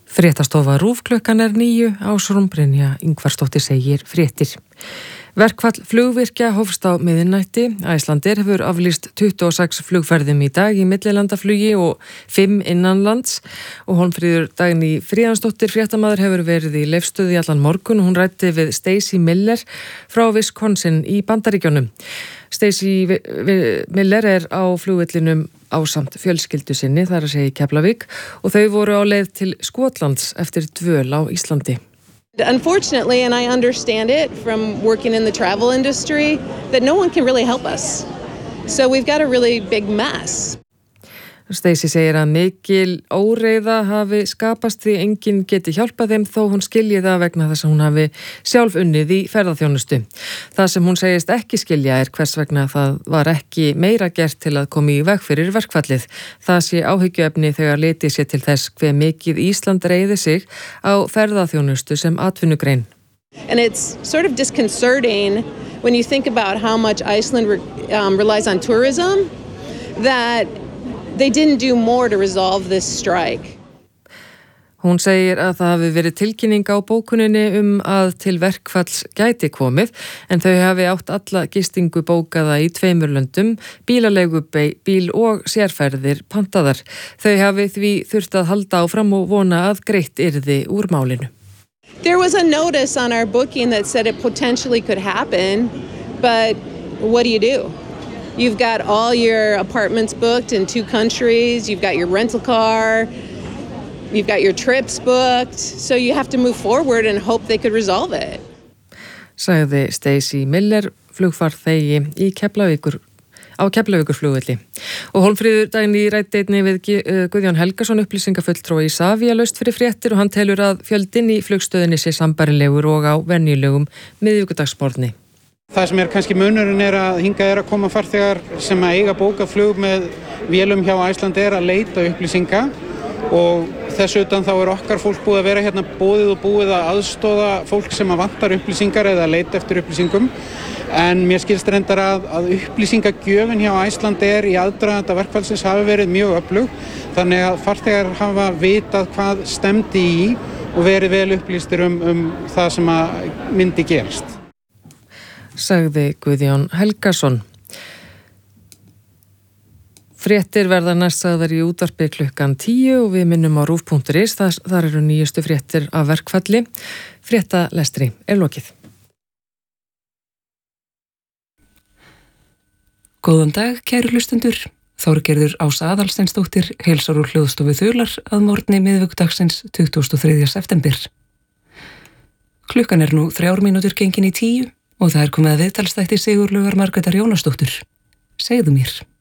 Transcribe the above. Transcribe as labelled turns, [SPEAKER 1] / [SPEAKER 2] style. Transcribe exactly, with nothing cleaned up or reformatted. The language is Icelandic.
[SPEAKER 1] Fréttastofa RÚV klukkan er níu, Ásrún Brynja Ingvarsdóttir segir fréttir. Verkfall flugvirkja hófst á miðnætti. Icelandair hefur aflýst tuttugu og sex flugferðum í dag í millilandaflugi og fimm innanlands og Hólmfríður Dagný Friðjónsdóttir fréttamaður hefur verið í Leifsstöð í allan morgun og hún ræddi við Stacey Miller frá Wisconsin í Bandaríkjunum. Stacey Miller er á flugvellinum ásamt fjölskyldu sinni, þar að segja í Keflavík, og þau voru á leið til Skotlands eftir dvöl á Íslandi.
[SPEAKER 2] Unfortunately, and I understand it from working in the travel industry, that no one can really help us. So we've got a really big mess.
[SPEAKER 1] Stacey segir að mikil óreiða hafi skapast því enginn geti hjálpað þeim þó hún skilji það vegna þess að hún hafi sjálf unnið í ferðaþjónustu. Það sem hún segist ekki skilja er hvers vegna það var ekki meira gert til að koma í veg fyrir verkfallið. Það sé áhyggjuefni þegar litið sé til þess hve mikið Ísland reiði sig á ferðaþjónustu sem atvinnugrein.
[SPEAKER 2] And it's sort of disconcerting when you think about how much Iceland re- um, relies on tourism, that they didn't do more to resolve this strike.
[SPEAKER 1] Hún segir að það hafi verið tilkynning á bókuninni um að til verkfalls gæti komið en þau hafi átt alla gistingu bókaða í tveimur löndum, bílalegu bíl og sérferðir pantaðar. Þau hafi því þurft að halda áfram og vona að greitt yrði úr málinu.
[SPEAKER 2] There was a notice on our booking that said it potentially could happen, but what do you do? You've got all your apartments booked in two countries, you've got your rental car, you've got your trips booked, so you have to move forward and hope they could resolve it.
[SPEAKER 1] Sagði Stacey Miller, flugfarþegi í Keflavíkur, á Keflavíkurflugvelli. Og Hólmfríður Dagný ræddi einnig við Guðjón Helgason, upplýsingafulltrúa Isavia laust fyrir fréttir og hann telur að fjöldinn í flugstöðinni sé sambærilegur og á venjulegum miðvikudagsmorgni.
[SPEAKER 3] Það sem er kannski munurinn er að hingað er að koma farþegar sem að eiga bókað flug með vélum hjá Icelandair að leita upplýsinga og þess utan þá er okkar fólk búið að vera hérna boðið og búið að aðstoða fólk sem að vantar upplýsingar eða leita eftir upplýsingum. En mér skilst reyndar að, að upplýsingagjöfin hjá Icelandair í aðdraganda verkfallsins hafi verið mjög öflug, þannig að farþegar hafa vitað hvað stemdi í og verið vel upplýstir um, um það sem að myndi gerast.
[SPEAKER 1] Sagði Guðjón Helgason. Fréttir verða næst sagðar í útvarpi klukkan tíu og við minnum á rúv punktur is, þar, þar eru nýjustu fréttir af verkfalli. Fréttalestri er lokið.
[SPEAKER 4] Góðan dag, kæru hlustendur. Þorgerður Ása Aðalsteinsdóttir heilsar úr hljóðstofu Þular að morgni miðvikudagsins tuttugasta og þriðja september. Klukkan er nú þrjár mínútur gengin í tíu og það er komið að viðtalsþætti Sigurlaugar Margrétar Jónasdóttur. Segðu mér.